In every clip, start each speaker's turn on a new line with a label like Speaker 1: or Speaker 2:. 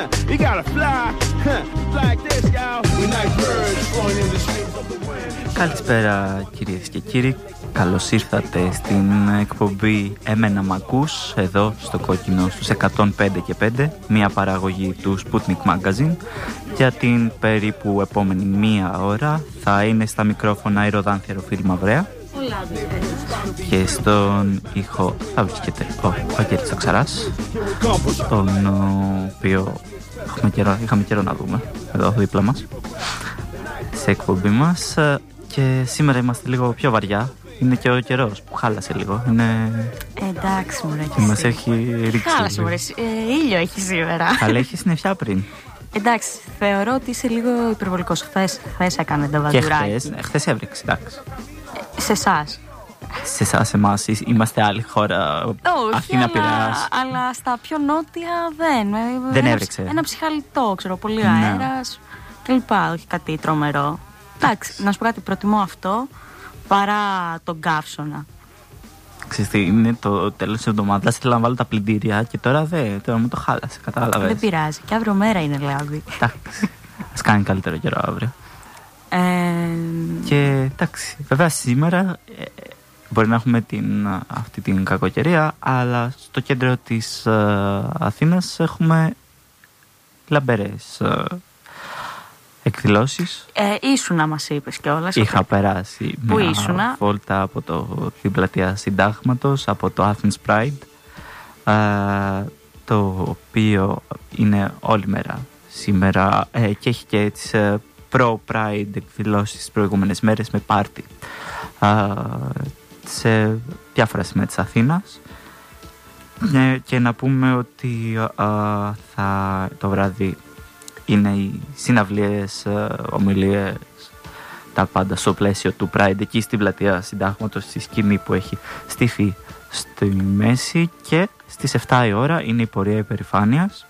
Speaker 1: You gotta fly like this, y'all. We like birds flying in the streets of the wind.
Speaker 2: Καλησπέρα κυρίες και κύριοι. Καλώς ήρθατε στην εκπομπή Εμένα Μ' Ακούς, εδώ στο Κόκκινο στους 105,5, μια παραγωγή του Sputnik Magazine. Για την περίπου επόμενη μία ώρα θα είναι στα μικρόφωνα η Ροδάνθια Ροφίλη Μαυρέα. Και στον ήχο θα βρίσκεται ο Γέρης Τοξαράς, τον οποίο είχαμε καιρό να δούμε εδώ δίπλα μας σε εκπομπή μας. Και σήμερα είμαστε λίγο πιο βαριά. Είναι και ο καιρός που χάλασε λίγο.
Speaker 3: Εντάξει, μωρέ,
Speaker 2: και μας έχει ρίξει.
Speaker 3: Χάλασε, μωρέ, ήλιο έχει σήμερα.
Speaker 2: Αλλά έχει συννεφιά πριν.
Speaker 3: Εντάξει, θεωρώ ότι είσαι λίγο υπερβολικός. Χθες έκανε τα βαδουράκι.
Speaker 2: Και χθες έβρεξε, εντάξει.
Speaker 3: Σε εσάς.
Speaker 2: Σε εσάς, εμάς, είμαστε άλλη χώρα. Αθήνα, Πειραιάς.
Speaker 3: Αλλά στα πιο νότια
Speaker 2: δεν έβρεξε.
Speaker 3: Ένα ψυχαλιτό, ξέρω, πολύ αέρας κλπ. Όχι κάτι τρομερό. Εντάξει, να σου πω κάτι, προτιμώ αυτό παρά τον καύσωνα.
Speaker 2: Ξέρετε, είναι το τέλος της εβδομάδας. Ήθελα να βάλω τα πλυντήρια και τώρα μου το χάλασε. Κατάλαβες.
Speaker 3: Δεν πειράζει. Και αύριο μέρα είναι, δηλαδή.
Speaker 2: Εντάξει. Ας κάνει καλύτερο καιρό αύριο. Και εντάξει, βέβαια σήμερα μπορεί να έχουμε αυτή την κακοκαιρία, αλλά στο κέντρο της Αθήνας έχουμε λαμπερές εκδηλώσεις.
Speaker 3: Ήσουνα, μας είπες κιόλας.
Speaker 2: Είχα περάσει
Speaker 3: Πού
Speaker 2: μια
Speaker 3: ήσουνα?
Speaker 2: βόλτα από την πλατεία Συντάγματος, από το Athens Pride, το οποίο είναι όλη μέρα σήμερα και έχει και τις Pro-Pride εκδηλώσεις τις προηγούμενες μέρες με πάρτι σε διάφορα σημεία της Αθήνας. Και να πούμε ότι το βράδυ είναι οι συναυλίες, ομιλίες, τα πάντα στο πλαίσιο του Pride εκεί στην πλατεία Συντάγματος, στη σκηνή που έχει στηθεί στη μέση, και στις 7 η ώρα είναι η πορεία υπερηφάνειας,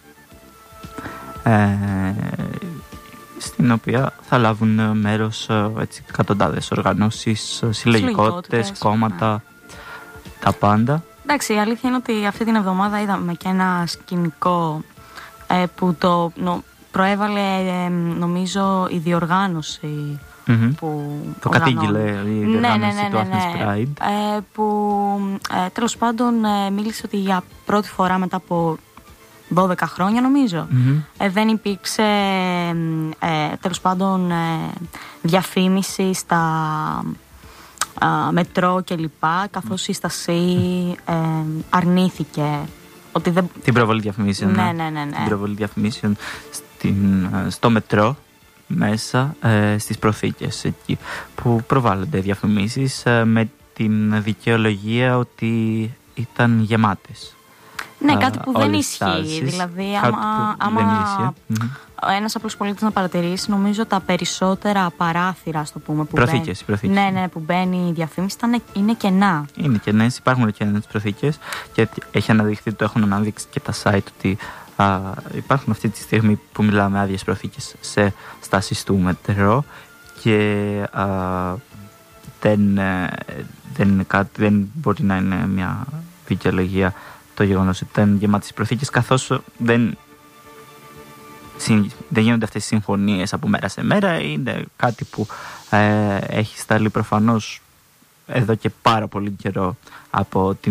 Speaker 2: στην οποία θα λάβουν μέρος εκατοντάδες οργανώσεις, συλλογικότητες, κόμματα, τα πάντα.
Speaker 3: Εντάξει, η αλήθεια είναι ότι αυτή την εβδομάδα είδαμε και ένα σκηνικό που προέβαλε, νομίζω, η διοργάνωση που
Speaker 2: το κατήγγειλε η διοργάνωση του Athens Pride,
Speaker 3: που τέλος πάντων μίλησε ότι για πρώτη φορά μετά από 12 χρόνια, νομίζω, δεν υπήρξε τέλος πάντων διαφήμιση στα μετρό και λοιπά, καθώς η στασή αρνήθηκε ότι δεν...
Speaker 2: Την προβολή διαφημίσεων.
Speaker 3: Ναι.
Speaker 2: Την προβολή διαφημίσεων στο μετρό μέσα, στις προθήκες εκεί που προβάλλονται διαφημίσεις με την δικαιολογία ότι ήταν γεμάτες.
Speaker 3: Ναι, κάτι που δεν ισχύει. Δηλαδή, άμα ένας απλός πολίτης να παρατηρήσει, νομίζω τα περισσότερα παράθυρα, ας το πούμε, που
Speaker 2: προθήκες.
Speaker 3: Ναι, που μπαίνει η διαφήμιση είναι κενά.
Speaker 2: Είναι κενές, υπάρχουν κενές προθήκες, και έχει αναδειχθεί, το έχουν αναδείξει και τα site, ότι υπάρχουν αυτή τη στιγμή που μιλάμε άδειες προθήκες σε στάσεις του μετρό, και δεν μπορεί να είναι μια δικαιολογία το γεγονός ότι ήταν γεμάτες προθήκες, καθώς δεν γίνονται αυτές οι συμφωνίες από μέρα σε μέρα. Είναι κάτι που έχει σταλεί προφανώς εδώ και πάρα πολύ καιρό από την